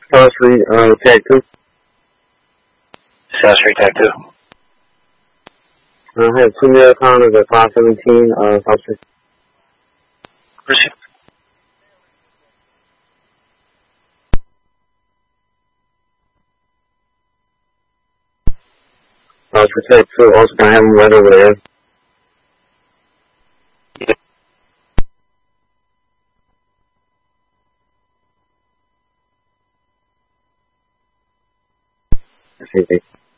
South Street, Tag 2. South Street, Tag 2. I have 2 male counters at 517, South Street. Receive. For Tag 2, also can I have them right over there? Yeah. Okay,